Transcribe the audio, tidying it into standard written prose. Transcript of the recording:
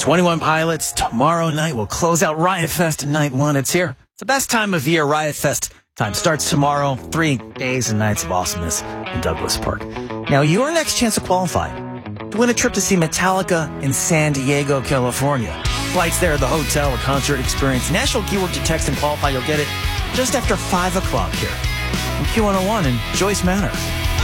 21 Pilots tomorrow night will close out Riot Fest night one. It's here. It's the best time of year. Riot Fest time starts tomorrow. 3 days and nights of awesomeness in Douglas Park. Now, your next chance to qualify to win a trip to see Metallica in San Diego, California. Flights there, the hotel, a concert experience. National keyword to text and qualify. You'll get it just after 5 o'clock here on Q101 in Joyce Manor.